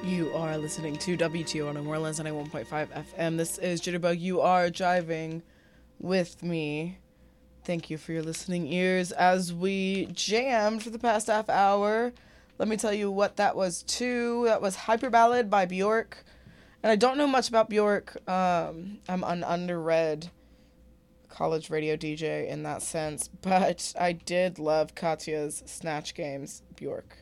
You are listening to WTO on New Orleans 91.5 FM. This is Jitterbug. You are driving with me. Thank you for your listening ears as we jammed for the past half hour. Let me tell you what that was too. That was Hyper Ballad by Bjork. And I don't know much about Bjork. I'm an underread college radio DJ in that sense. But I did love Katya's Snatch Games Bjork.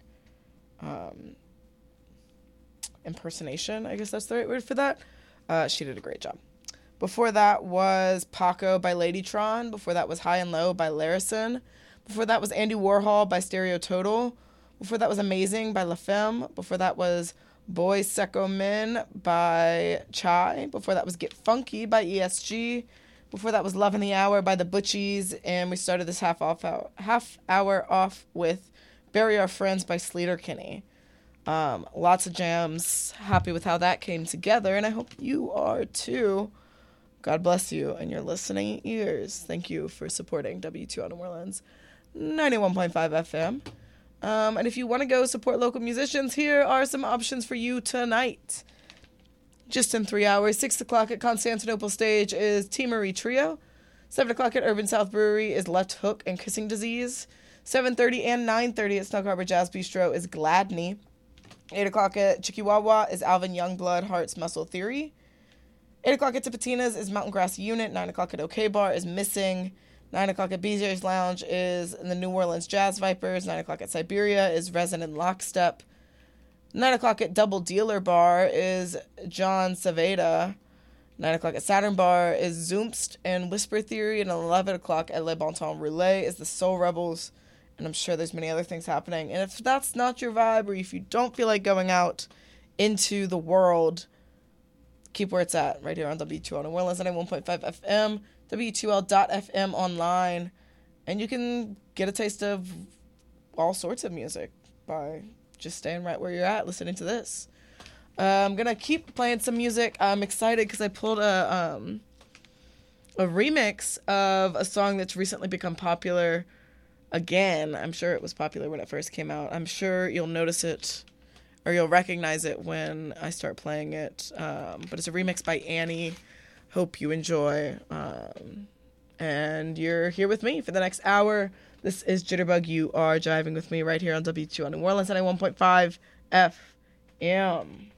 Impersonation, I guess that's the right word for that. She did a great job. Before that was Paco by Ladytron. Before that was High and Low by Larison. Before that was Andy Warhol by Stereo Total. Before that was Amazing by La Femme. Before that was Boy Secco Men by Chai. Before that was Get Funky by ESG. Before that was Love in the Hour by the Butchies. And we started this half hour off with Bury Our Friends by Sleater Kinney. Lots of jams. Happy with how that came together, and I hope you are too. God bless you and your listening ears. Thank you for supporting W2 New Orleans 91.5 FM. And if you want to go support local musicians, here are some options for you tonight. Just in 3 hours, 6 o'clock at Constantinople Stage is T. Marie Trio. 7 o'clock at Urban South Brewery is Left Hook and Kissing Disease. 7:30 and 9:30 at Snug Harbor Jazz Bistro is Gladney. 8 o'clock at Chikiwawa is Alvin Youngblood, Heart's Muscle Theory. 8 o'clock at Tipitina's is Mountain Grass Unit. 9 o'clock at OK Bar is Missing. 9 o'clock at BJ's Lounge is the New Orleans Jazz Vipers. 9 o'clock at Siberia is Resin and Lockstep. 9 o'clock at Double Dealer Bar is John Saveda. 9 o'clock at Saturn Bar is Zoomst and Whisper Theory. And 11 o'clock at Le Bon Temps Roulette is the Soul Rebels. And I'm sure there's many other things happening. And if that's not your vibe, or if you don't feel like going out into the world, keep where it's at, right here on W2L New Orleans 91.5 FM, W2L.FM online. And you can get a taste of all sorts of music by just staying right where you're at, listening to this. I'm going to keep playing some music. I'm excited because I pulled a remix of a song that's recently become popular again. I'm sure it was popular when it first came out. I'm sure you'll notice it or you'll recognize it when I start playing it. But it's a remix by Annie. Hope you enjoy. And you're here with me for the next hour. This is Jitterbug. You are driving with me right here on W2 on New Orleans 91.5 FM.